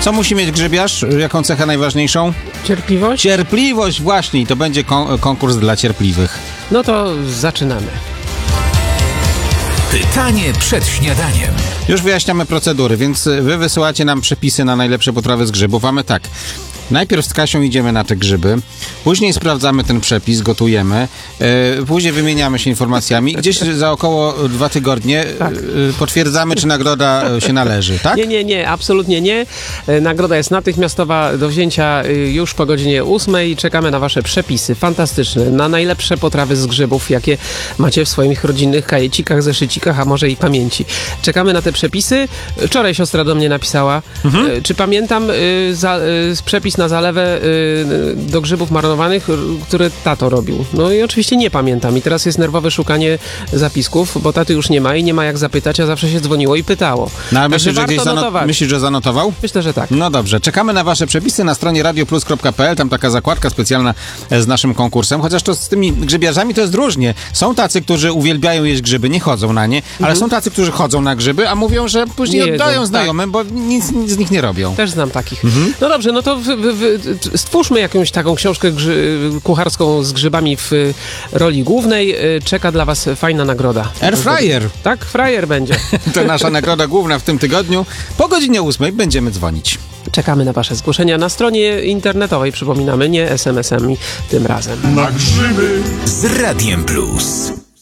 Co musi mieć grzybiarz? Jaką cechę najważniejszą? Cierpliwość? Cierpliwość, właśnie. I to będzie konkurs dla cierpliwych. No to zaczynamy. Pytanie przed śniadaniem. Już wyjaśniamy procedury, więc wy wysyłacie nam przepisy na najlepsze potrawy z grzybów, a my tak. Najpierw z Kasią idziemy na te grzyby, później sprawdzamy ten przepis, gotujemy, później wymieniamy się informacjami. Gdzieś za około 2 tygodnie potwierdzamy, czy nagroda się należy, tak? Nie, absolutnie nie. Nagroda jest natychmiastowa, do wzięcia już po godzinie 8:00. Czekamy na wasze przepisy fantastyczne, na najlepsze potrawy z grzybów, jakie macie w swoich rodzinnych kajecikach, zeszycikach, a może i pamięci. Czekamy na te przepisy. Wczoraj siostra do mnie napisała, czy pamiętam przepis na zalewę do grzybów marynowanych, który tato robił. No i oczywiście nie pamiętam. I teraz jest nerwowe szukanie zapisków, bo taty już nie ma i nie ma jak zapytać, a zawsze się dzwoniło i pytało. No, ale Także myślisz, że zanotował? Myślę, że tak. No dobrze, czekamy na wasze przepisy na stronie radioplus.pl, tam taka zakładka specjalna z naszym konkursem, chociaż to z tymi grzybiarzami to jest różnie. Są tacy, którzy uwielbiają jeść grzyby, nie chodzą na nie, ale są tacy, którzy chodzą na grzyby, a mówią, że później Nie oddają jedzą, znajomym, bo nic z nich nie robią. Też znam takich. No dobrze, no to stwórzmy jakąś taką książkę kucharską z grzybami w roli głównej. Czeka dla was fajna nagroda. Airfryer. Tak, fryer będzie. To nasza nagroda główna w tym tygodniu. Po godzinie 8:00 będziemy dzwonić. Czekamy na wasze zgłoszenia na stronie internetowej, przypominamy, nie SMS-ami tym razem. Na grzyby z Radiem Plus.